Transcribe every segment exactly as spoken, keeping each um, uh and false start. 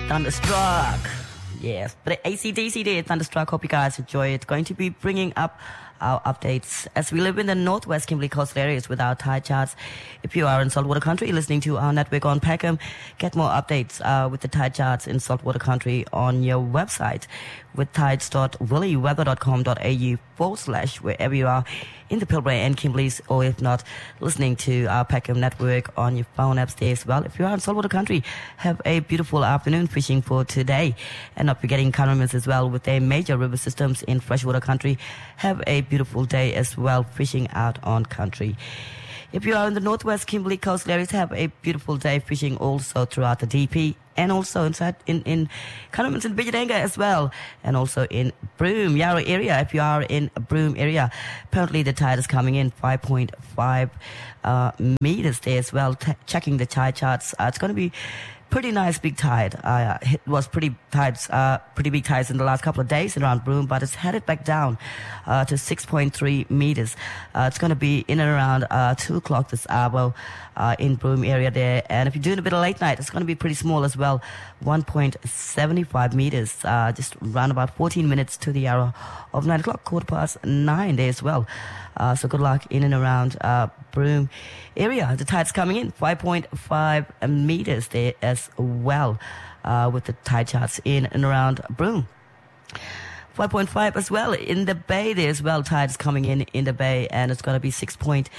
Thunderstruck. Yes, but A C D C did Thunderstruck. Hope you guys enjoy it. Going to be bringing up our updates as we live in the northwest Kimberley coastal areas with our tide charts. If you are in saltwater country listening to our network on Peckham, get more updates uh, with the tide charts in saltwater country on your website with tides dot willy weather dot com dot a u forward slash wherever you are in the Pilbara and Kimberleys, or if not, listening to our Peckham network on your phone apps there as well. If you are in saltwater country, have a beautiful afternoon fishing for today. And not forgetting Curramains as well with their major river systems in freshwater country. Have a beautiful day as well fishing out on country. If you are in the northwest Kimberley coastal areas, have a beautiful day fishing also throughout the D P and also inside in in Curramains and Bidyadanga as well, and also in Broome Yarra area. If you are in Broome area, apparently the tide is coming in five point five uh, meters there as well. T- checking the tide charts, uh, it's going to be pretty nice big tide. Uh, it was pretty tides, uh, pretty big tides in the last couple of days around Broome, but it's headed back down uh, to six point three meters. Uh, it's going to be in and around uh, two o'clock this hour uh, in Broome area there. And if you're doing a bit of late night, it's going to be pretty small as well, one point seven five meters, uh, just around about fourteen minutes to the hour of nine o'clock, quarter past nine there as well. Uh, so good luck in and around uh, Broome area. The tide's coming in five point five meters there as well, uh, with the tide charts in and around Broome. five point five as well in the bay there as well. Tide's coming in in the bay, and it's going to be six point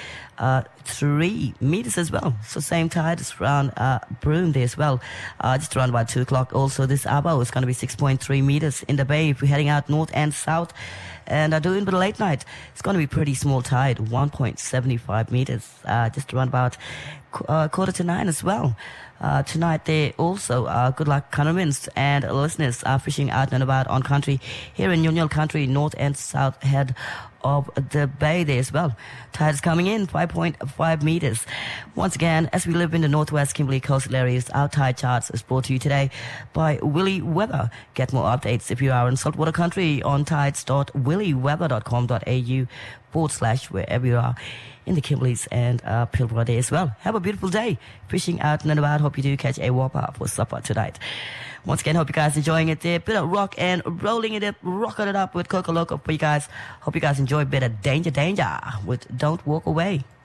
three meters as well. So same tide as around uh, Broome there as well, uh, just around about two o'clock. Also this hour is going to be six point three meters in the bay if we're heading out north and south. And uh, doing a bit of late night, it's going to be pretty small tide, one point seven five meters, uh, just around about uh, quarter to nine as well. Uh, tonight there also, uh, good luck Curramains and listeners are fishing out and about on country here in Yunyul country, north and south head of the bay there as well. Tide is coming in five point five meters. Once again, as we live in the northwest Kimberley coastal areas, our tide charts is brought to you today by Willy Weather. Get more updates if you are in saltwater country on tides dot willy weather dot com dot a u forward slash wherever you are in the Kimberleys and uh, Pilbara there as well. Have a beautiful day fishing out and about. Hope you do catch a whopper for supper tonight. Once again, hope you guys enjoying it there. Bit of rock and rolling it up, rocking it up with Coco Loco for you guys. Hope you guys enjoy a bit of Danger Danger with Don't Walk Away.